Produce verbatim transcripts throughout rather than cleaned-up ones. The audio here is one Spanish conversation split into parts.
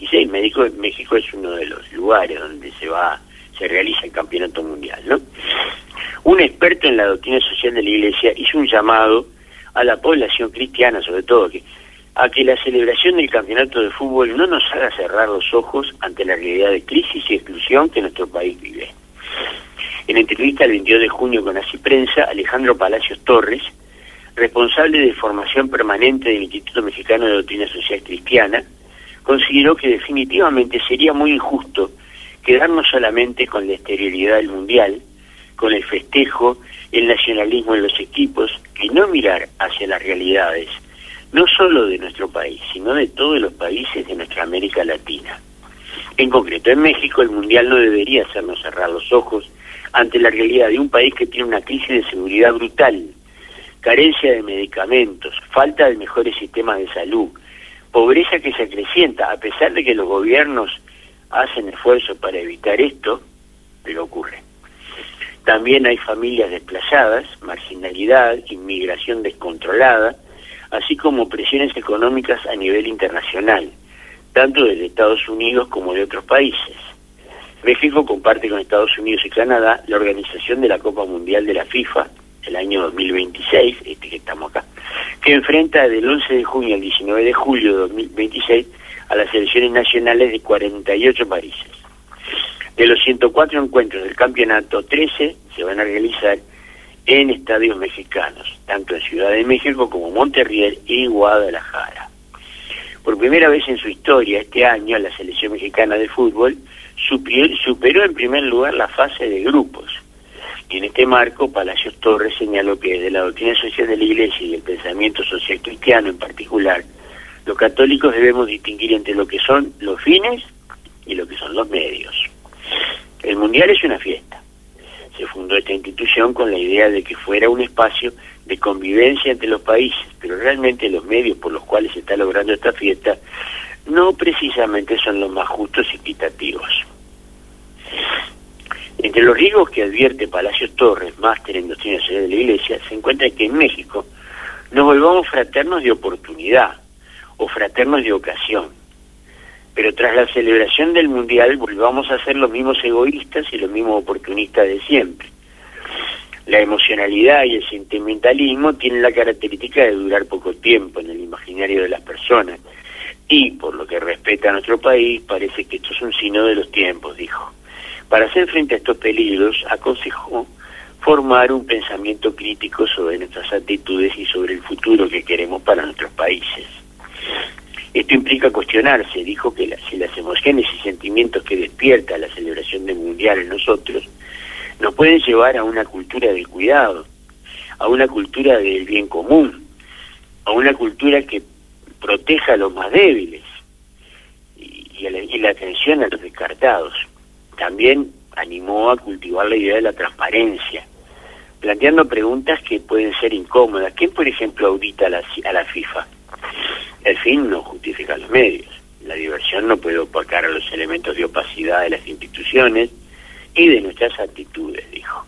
veintiséis. México, México es uno de los lugares donde se va, se realiza el campeonato mundial, ¿no? Un experto en la doctrina social de la Iglesia hizo un llamado a la población cristiana, sobre todo, que, a que la celebración del campeonato de fútbol no nos haga cerrar los ojos ante la realidad de crisis y exclusión que nuestro país vive. En entrevista el veintidós de junio con Así Prensa, Alejandro Palacios Torres, responsable de formación permanente del Instituto Mexicano de Doctrina Social Cristiana, consideró que definitivamente sería muy injusto quedarnos solamente con la exterioridad del mundial, con el festejo, el nacionalismo en los equipos, y no mirar hacia las realidades, no solo de nuestro país, sino de todos los países de nuestra América Latina. En concreto, en México el mundial no debería hacernos cerrar los ojos ante la realidad de un país que tiene una crisis de seguridad brutal, carencia de medicamentos, falta de mejores sistemas de salud, pobreza que se acrecienta, a pesar de que los gobiernos hacen esfuerzos para evitar esto, pero ocurre. También hay familias desplazadas, marginalidad, inmigración descontrolada, así como presiones económicas a nivel internacional, tanto de Estados Unidos como de otros países. México comparte con Estados Unidos y Canadá la organización de la Copa Mundial de la FIFA, el año dos mil veintiséis, este que estamos acá, que enfrenta del once de junio al diecinueve de julio de dos mil veintiséis a las selecciones nacionales de cuarenta y ocho países. De los ciento cuatro encuentros del campeonato, trece se van a realizar en estadios mexicanos, tanto en Ciudad de México como Monterrey y Guadalajara. Por primera vez en su historia, este año, la selección mexicana de fútbol superó, superó en primer lugar la fase de grupos. Y en este marco, Palacios Torres señaló que desde la doctrina social de la Iglesia y el pensamiento social cristiano en particular, los católicos debemos distinguir entre lo que son los fines y lo que son los medios. El Mundial es una fiesta. Se fundó esta institución con la idea de que fuera un espacio de convivencia entre los países, pero realmente los medios por los cuales se está logrando esta fiesta no precisamente son los más justos y equitativos. Entre los riesgos que advierte Palacios Torres, máster en doctrina social de la Iglesia, se encuentra que en México nos volvamos fraternos de oportunidad o fraternos de ocasión, pero tras la celebración del Mundial volvamos a ser los mismos egoístas y los mismos oportunistas de siempre. La emocionalidad y el sentimentalismo tienen la característica de durar poco tiempo en el imaginario de las personas, y por lo que respecta a nuestro país, parece que esto es un signo de los tiempos, dijo. Para hacer frente a estos peligros, aconsejó formar un pensamiento crítico sobre nuestras actitudes y sobre el futuro que queremos para nuestros países. Esto implica cuestionarse, dijo, que la, si las emociones y sentimientos que despierta la celebración del Mundial en nosotros nos pueden llevar a una cultura del cuidado, a una cultura del bien común, a una cultura que proteja a los más débiles y, y, a la, y la atención a los descartados. También animó a cultivar la idea de la transparencia, planteando preguntas que pueden ser incómodas. ¿Quién, por ejemplo, audita a la, a la FIFA? El fin no justifica los medios. La diversión no puede opacar a los elementos de opacidad de las instituciones y de nuestras actitudes, dijo.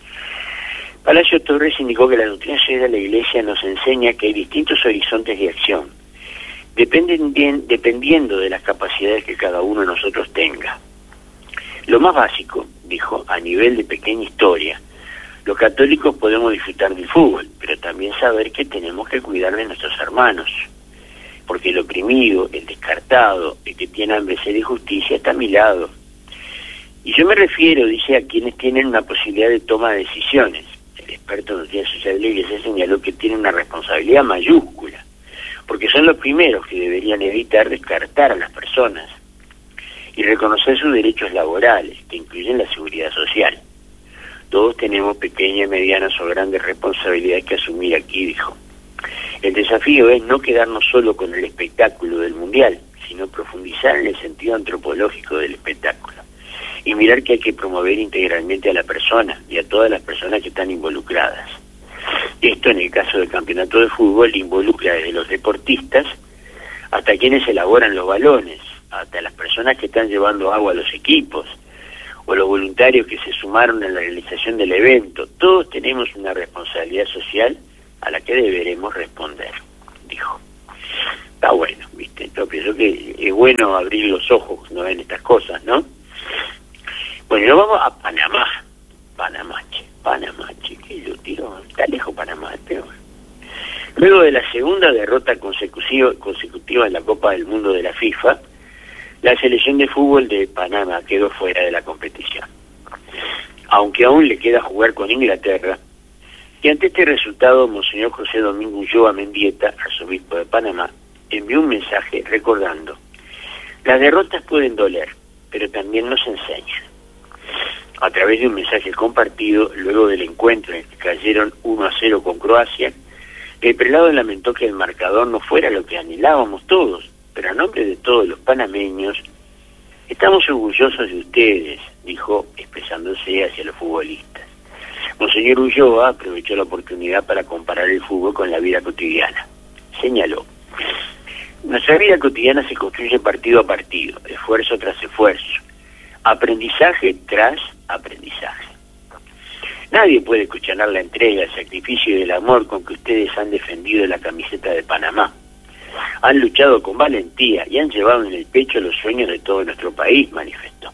Palacios Torres indicó que la doctrina social de la Iglesia nos enseña que hay distintos horizontes de acción, dependen bien, dependiendo de las capacidades que cada uno de nosotros tenga. Lo más básico, dijo, a nivel de pequeña historia, los católicos podemos disfrutar del fútbol, pero también saber que tenemos que cuidar de nuestros hermanos, porque el oprimido, el descartado, el que tiene hambre, sed y justicia está a mi lado. Y yo me refiero, dice, a quienes tienen una posibilidad de toma de decisiones. El experto en doctrina social de la Iglesia señaló que tienen una responsabilidad mayúscula, porque son los primeros que deberían evitar descartar a las personas y reconocer sus derechos laborales, que incluyen la seguridad social. Todos tenemos pequeñas, medianas o grandes responsabilidades que asumir aquí, dijo. El desafío es no quedarnos solo con el espectáculo del Mundial, sino profundizar en el sentido antropológico del espectáculo y mirar que hay que promover integralmente a la persona y a todas las personas que están involucradas. Esto, en el caso del campeonato de fútbol, involucra desde los deportistas hasta quienes elaboran los balones, hasta las personas que están llevando agua a los equipos, o los voluntarios que se sumaron a la realización del evento. Todos tenemos una responsabilidad social a la que deberemos responder, dijo. Está bueno, ¿viste? Yo pienso que es bueno abrir los ojos, ¿no?, en estas cosas, ¿no? Bueno, nos vamos a Panamá. Panamá, che, Panamá, che, que lo tiró, está lejos Panamá, pero... Luego de la segunda derrota consecutiva, consecutiva en la Copa del Mundo de la FIFA, la selección de fútbol de Panamá quedó fuera de la competición. Aunque aún le queda jugar con Inglaterra, y ante este resultado, Monseñor José Domingo Ulloa Mendieta, arzobispo de Panamá, envió un mensaje recordando: las derrotas pueden doler, pero también nos enseñan. A través de un mensaje compartido, luego del encuentro en el que cayeron uno a cero con Croacia, el prelado lamentó que el marcador no fuera lo que anhelábamos todos, pero a nombre de todos los panameños, estamos orgullosos de ustedes, dijo, expresándose hacia los futbolistas. Monseñor Ulloa aprovechó la oportunidad para comparar el fútbol con la vida cotidiana. Señaló: nuestra vida cotidiana se construye partido a partido, esfuerzo tras esfuerzo, aprendizaje tras aprendizaje. Nadie puede cuestionar la entrega, el sacrificio y el amor con que ustedes han defendido la camiseta de Panamá. Han luchado con valentía y han llevado en el pecho los sueños de todo nuestro país, manifestó.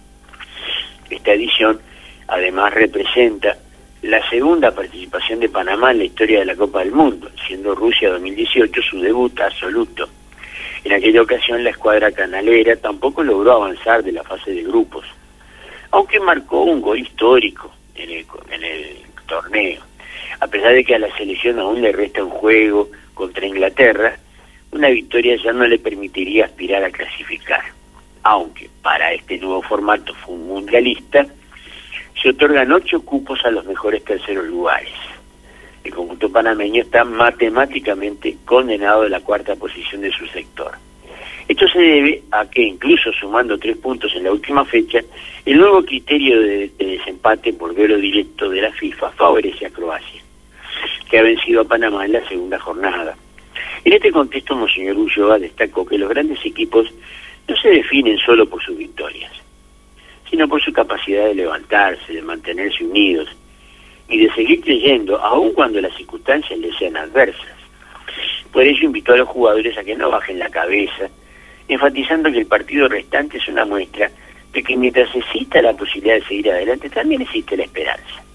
Esta edición, además, representa la segunda participación de Panamá en la historia de la Copa del Mundo, siendo Rusia dos mil dieciocho su debut absoluto. En aquella ocasión, la escuadra canalera tampoco logró avanzar de la fase de grupos, aunque marcó un gol histórico en el, en el torneo. A pesar de que a la selección aún le resta un juego contra Inglaterra, una victoria ya no le permitiría aspirar a clasificar, aunque para este nuevo formato mundialista se otorgan ocho cupos a los mejores terceros lugares. El conjunto panameño está matemáticamente condenado a la cuarta posición de su sector. Esto se debe a que, incluso sumando tres puntos en la última fecha, el nuevo criterio de, de desempate por duelo directo de la FIFA favorece a Croacia, que ha vencido a Panamá en la segunda jornada. En este contexto, Monseñor Ulloa destacó que los grandes equipos no se definen solo por sus victorias, sino por su capacidad de levantarse, de mantenerse unidos y de seguir creyendo, aun cuando las circunstancias les sean adversas. Por ello invitó a los jugadores a que no bajen la cabeza, enfatizando que el partido restante es una muestra de que mientras exista la posibilidad de seguir adelante, también existe la esperanza.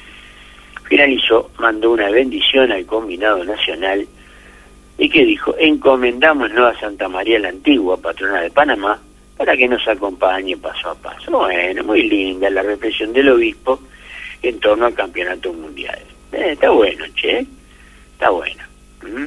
Finalizó, mandó una bendición al combinado nacional y que dijo: encomendámonos a Santa María la Antigua, patrona de Panamá, para que nos acompañe paso a paso. Bueno, muy linda la reflexión del obispo en torno al campeonato mundial. Eh, está bueno, che, está bueno. ¿Mm?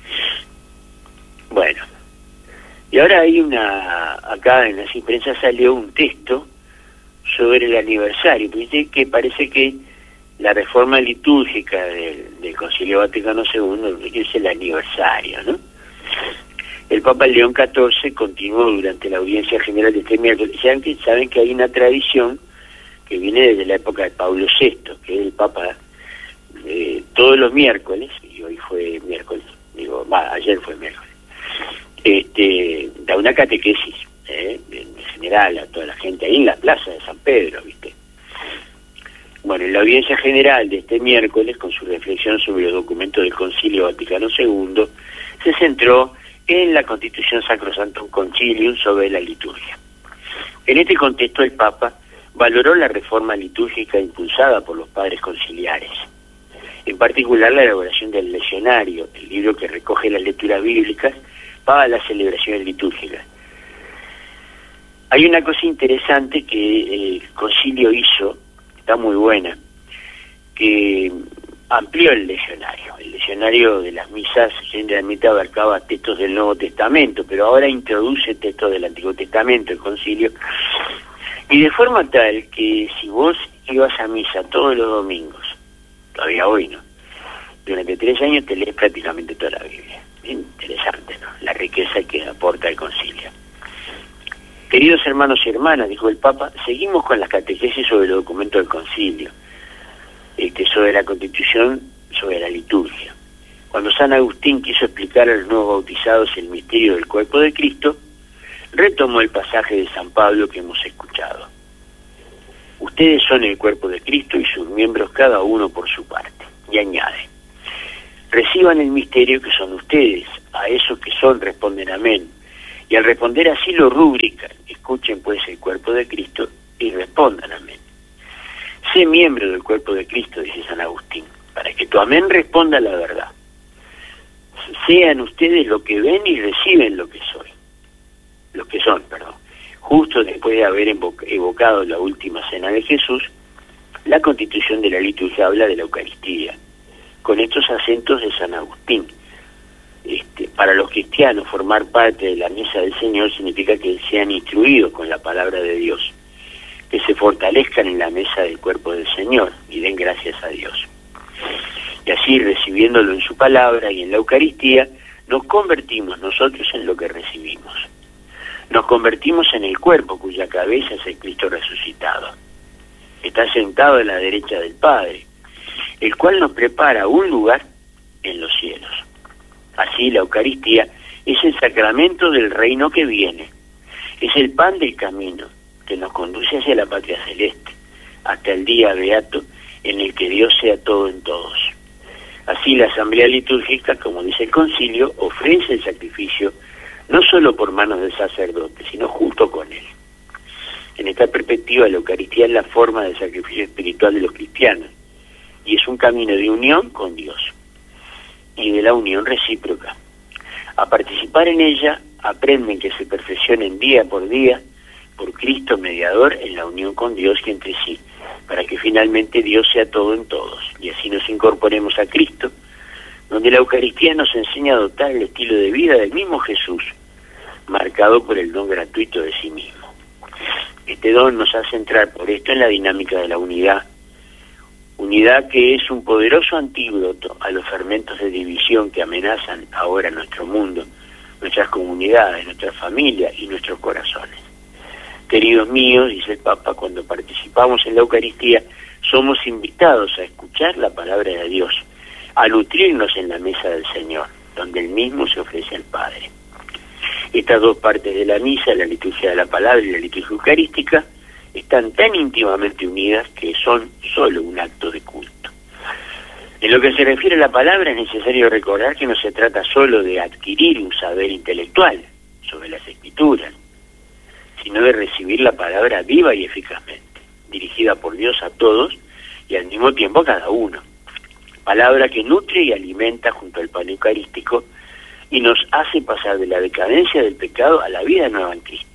Bueno, y ahora hay una, acá en las imprensas salió un texto sobre el aniversario, que parece que la reforma litúrgica del, del Concilio Vaticano segundo es el aniversario, ¿no? El Papa León catorce continuó durante la audiencia general de este miércoles. Saben que, saben que hay una tradición que viene desde la época de Pablo sexto, que es el Papa eh, todos los miércoles, y hoy fue miércoles, digo, bah, ayer fue miércoles, este, da una catequesis, eh, en general a toda la gente ahí en la plaza de San Pedro, ¿viste? Bueno, en la audiencia general de este miércoles, con su reflexión sobre los documentos del Concilio Vaticano segundo, se centró en la Constitución Sacrosanctum Concilium sobre la liturgia. En este contexto, el Papa valoró la reforma litúrgica impulsada por los padres conciliares, en particular la elaboración del leccionario, el libro que recoge las lecturas bíblicas para las celebraciones litúrgicas. Hay una cosa interesante que el concilio hizo, está muy buena, que amplió el leccionario. El leccionario de las misas generalmente abarcaba textos del Nuevo Testamento, pero ahora introduce textos del Antiguo Testamento, el concilio, y de forma tal que si vos ibas a misa todos los domingos, todavía hoy, ¿no?, durante tres años te lees prácticamente toda la Biblia. Interesante, ¿no?, la riqueza que aporta el concilio. Queridos hermanos y hermanas, dijo el Papa, seguimos con las catequesis sobre los documentos del concilio, este, sobre la Constitución, sobre la liturgia. Cuando San Agustín quiso explicar a los nuevos bautizados el misterio del cuerpo de Cristo, retomó el pasaje de San Pablo que hemos escuchado. Ustedes son el cuerpo de Cristo y sus miembros cada uno por su parte. Y añade, Reciban el misterio que son ustedes, a esos que son responden amén. Y al responder así lo rubrican, escuchen pues el cuerpo de Cristo y respondan amén. Sé miembro del cuerpo de Cristo, dice San Agustín, para que tu amén responda a la verdad. Sean ustedes lo que ven y reciben lo que soy, lo que son, perdón. Justo después de haber evocado la última cena de Jesús, la constitución de la liturgia habla de la Eucaristía, con estos acentos de San Agustín. Este, para los cristianos, formar parte de la mesa del Señor significa que sean instruidos con la palabra de Dios, que se fortalezcan en la mesa del cuerpo del Señor y den gracias a Dios. Y así, recibiéndolo en su palabra y en la Eucaristía, nos convertimos nosotros en lo que recibimos. Nos convertimos en el cuerpo cuya cabeza es el Cristo resucitado. Está sentado a la derecha del Padre, el cual nos prepara un lugar en los cielos. Así, la Eucaristía es el sacramento del reino que viene, es el pan del camino que nos conduce hacia la patria celeste, hasta el día beato en el que Dios sea todo en todos. Así, la asamblea litúrgica, como dice el concilio, ofrece el sacrificio no solo por manos del sacerdote, sino junto con él. En esta perspectiva, la Eucaristía es la forma de sacrificio espiritual de los cristianos, y es un camino de unión con Dios, y de la unión recíproca. A participar en ella, aprenden que se perfeccionen día por día, por Cristo mediador, en la unión con Dios y entre sí, para que finalmente Dios sea todo en todos, y así nos incorporemos a Cristo, donde la Eucaristía nos enseña a adoptar el estilo de vida del mismo Jesús, marcado por el don gratuito de sí mismo. Este don nos hace entrar por esto en la dinámica de la unidad, unidad que es un poderoso antídoto a los fermentos de división que amenazan ahora nuestro mundo, nuestras comunidades, nuestras familias y nuestros corazones. Queridos míos, dice el Papa, cuando participamos en la Eucaristía, somos invitados a escuchar la palabra de Dios, a nutrirnos en la mesa del Señor, donde Él mismo se ofrece al Padre. Estas dos partes de la misa, la liturgia de la palabra y la liturgia eucarística, están tan íntimamente unidas que son solo un acto de culto. En lo que se refiere a la palabra, es necesario recordar que no se trata solo de adquirir un saber intelectual sobre las Escrituras, sino de recibir la palabra viva y eficazmente, dirigida por Dios a todos y al mismo tiempo a cada uno. Palabra que nutre y alimenta junto al pan eucarístico y nos hace pasar de la decadencia del pecado a la vida nueva en Cristo.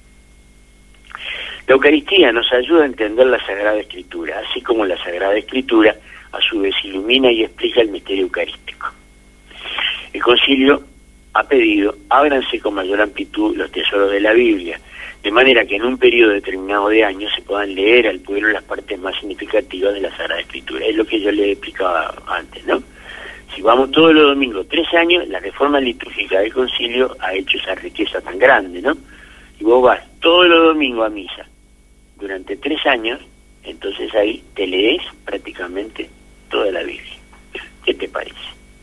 La Eucaristía nos ayuda a entender la Sagrada Escritura, así como la Sagrada Escritura a su vez ilumina y explica el misterio eucarístico. El Concilio ha pedido, ábranse con mayor amplitud los tesoros de la Biblia, de manera que en un periodo determinado de años se puedan leer al pueblo las partes más significativas de la Sagrada Escritura. Es lo que yo le explicaba antes, ¿no? Si vamos todos los domingos, tres años, la reforma litúrgica del Concilio ha hecho esa riqueza tan grande, ¿no? Y vos vas todos los domingos a misa durante tres años, entonces ahí te lees prácticamente toda la Biblia. ¿Qué te parece?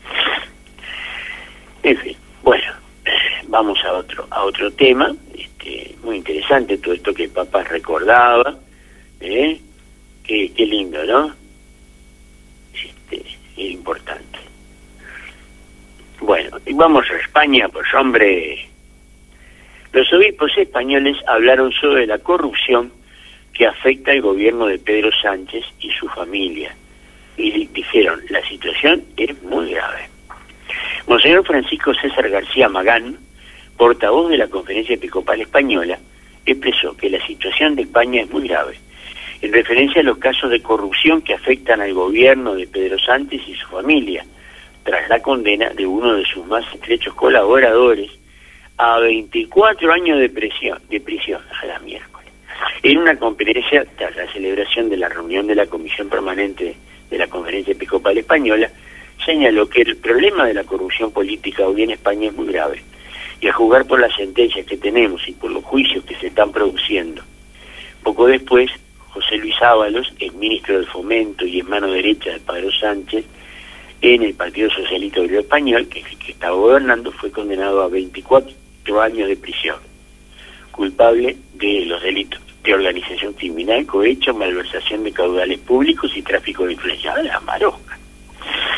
En fin, bueno, vamos a otro a otro tema, este, muy interesante todo esto que el Papa recordaba, ¿eh? Qué, qué lindo, ¿no? Este, es importante. Bueno, y vamos a España, pues hombre, los obispos españoles hablaron sobre la corrupción que afecta al gobierno de Pedro Sánchez y su familia, y dijeron, la situación es muy grave. Monseñor Francisco César García Magán, portavoz de la Conferencia Episcopal Española, expresó que la situación de España es muy grave, en referencia a los casos de corrupción que afectan al gobierno de Pedro Sánchez y su familia, tras la condena de uno de sus más estrechos colaboradores a veinticuatro años de prisión, de prisión a la miércoles. En una conferencia, tras la celebración de la reunión de la Comisión Permanente de la Conferencia Episcopal Española, señaló que el problema de la corrupción política hoy en España es muy grave, y a juzgar por las sentencias que tenemos y por los juicios que se están produciendo. Poco después, José Luis Ábalos, el ministro del Fomento y en mano derecha de Pedro Sánchez, en el Partido Socialista Obrero Español, que, que estaba gobernando, fue condenado a veinticuatro años de prisión, culpable de los delitos de organización criminal, cohecho, malversación de caudales públicos y tráfico de influencia. La maroja.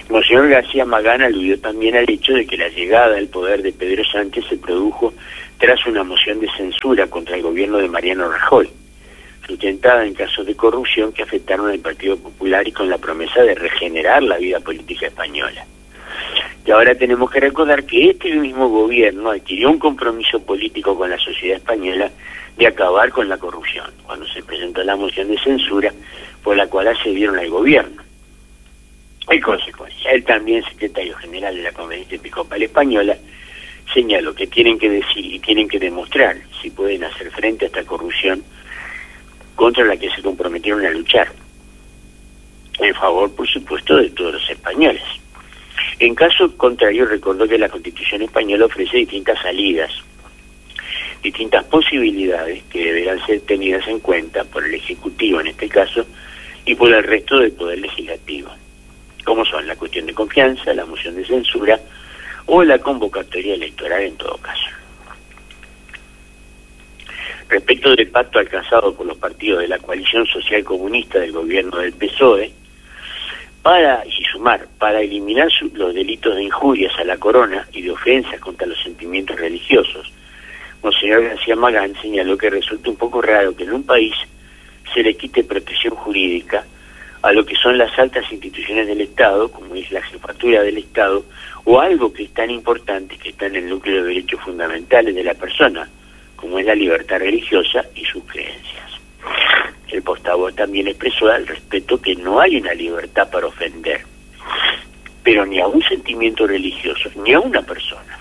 Monseñor García Magán aludió también al hecho de que la llegada al poder de Pedro Sánchez se produjo tras una moción de censura contra el gobierno de Mariano Rajoy, sustentada en casos de corrupción que afectaron al Partido Popular y con la promesa de regenerar la vida política española. Y ahora tenemos que recordar que este mismo gobierno adquirió un compromiso político con la sociedad española de acabar con la corrupción, cuando se presentó la moción de censura por la cual accedieron al gobierno. En consecuencia, él también, secretario general de la Conferencia Episcopal Española, señaló que tienen que decir y tienen que demostrar si pueden hacer frente a esta corrupción contra la que se comprometieron a luchar, en favor, por supuesto, de todos los españoles. En caso contrario, recordó que la Constitución española ofrece distintas salidas, distintas posibilidades que deberán ser tenidas en cuenta por el Ejecutivo en este caso y por el resto del Poder Legislativo, como son la cuestión de confianza, la moción de censura o la convocatoria electoral en todo caso. Respecto del pacto alcanzado por los partidos de la coalición social comunista del gobierno del P S O E, para, y sumar, para eliminar su, los delitos de injurias a la corona y de ofensas contra los sentimientos religiosos, Monseñor García Magán señaló que resulta un poco raro que en un país se le quite protección jurídica a lo que son las altas instituciones del Estado, como es la jefatura del Estado, o algo que es tan importante que está en el núcleo de derechos fundamentales de la persona, como es la libertad religiosa y sus creencias. El portavoz también expresó al respecto que no hay una libertad para ofender, pero ni a un sentimiento religioso, ni a una persona.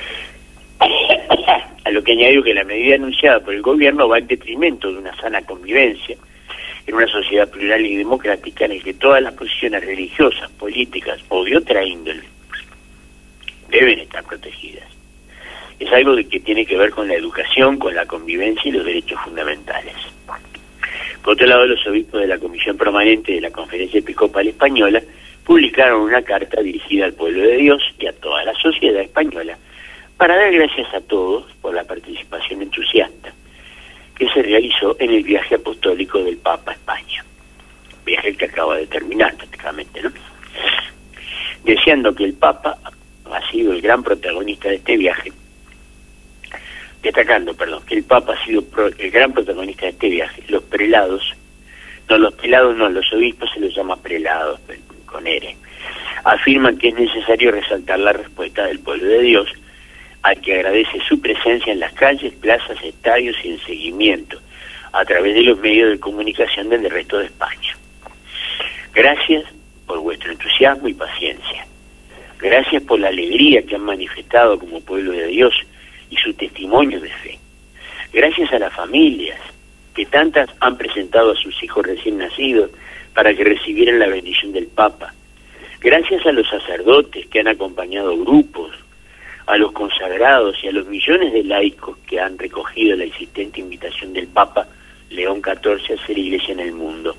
A lo que añadió que la medida anunciada por el gobierno va en detrimento de una sana convivencia en una sociedad plural y democrática en la que todas las posiciones religiosas, políticas o de otra índole deben estar protegidas. Es algo de que tiene que ver con la educación, con la convivencia y los derechos fundamentales. Por otro lado, los obispos de la Comisión Permanente de la Conferencia Episcopal Española publicaron una carta dirigida al pueblo de Dios y a toda la sociedad española para dar gracias a todos por la participación entusiasta que se realizó en el viaje apostólico del Papa a España, viaje que acaba de terminar prácticamente, ¿no? Deseando que el Papa ha sido el gran protagonista de este viaje, destacando, perdón, que el Papa ha sido pro, el gran protagonista de este viaje. Los prelados, no los prelados, no, los obispos se los llama prelados, con R, afirman que es necesario resaltar la respuesta del pueblo de Dios, al que agradece su presencia en las calles, plazas, estadios y en seguimiento, a través de los medios de comunicación del resto de España. Gracias por vuestro entusiasmo y paciencia. Gracias por la alegría que han manifestado como pueblo de Dios y su testimonio de fe. Gracias a las familias que tantas han presentado a sus hijos recién nacidos para que recibieran la bendición del Papa. Gracias a los sacerdotes que han acompañado grupos, a los consagrados y a los millones de laicos que han recogido la insistente invitación del Papa León catorce a ser iglesia en el mundo.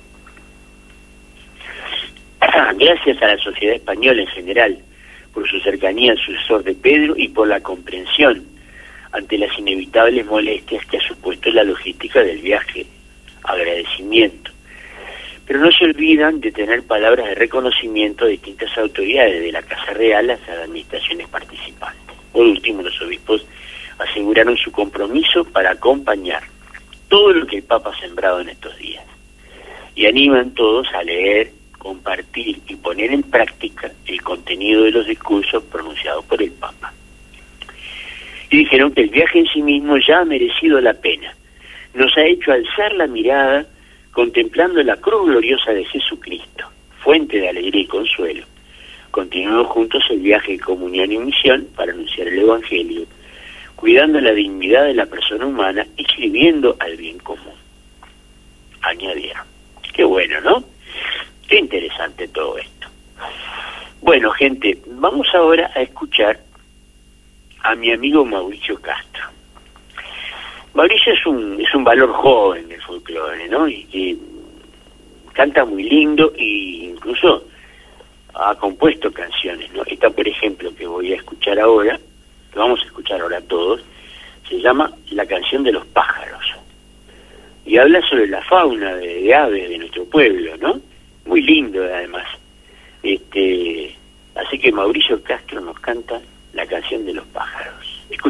Gracias a la sociedad española en general por su cercanía al sucesor de Pedro y por la comprensión ante las inevitables molestias que ha supuesto la logística del viaje. Agradecimiento. Pero no se olvidan de tener palabras de reconocimiento a distintas autoridades de la Casa Real a las administraciones participantes. Por último, los obispos aseguraron su compromiso para acompañar todo lo que el Papa ha sembrado en estos días y animan todos a leer, compartir y poner en práctica el contenido de los discursos pronunciados por el Papa. Y dijeron que el viaje en sí mismo ya ha merecido la pena. Nos ha hecho alzar la mirada contemplando la cruz gloriosa de Jesucristo, fuente de alegría y consuelo. Continuamos juntos el viaje de comunión y misión para anunciar el Evangelio, cuidando la dignidad de la persona humana y sirviendo al bien común. Añadieron. Qué bueno, ¿no? Qué interesante todo esto. Bueno, gente, vamos ahora a escuchar a mi amigo Mauricio Castro. Mauricio es un es un valor joven del folclore, ¿no? Y que canta muy lindo e incluso ha compuesto canciones, ¿no? Esta, por ejemplo, que voy a escuchar ahora, que vamos a escuchar ahora todos, se llama La canción de los pájaros. Y habla sobre la fauna de, de aves de nuestro pueblo, ¿no? Muy lindo, además. Este, Así que Mauricio Castro nos canta La canción de los pájaros.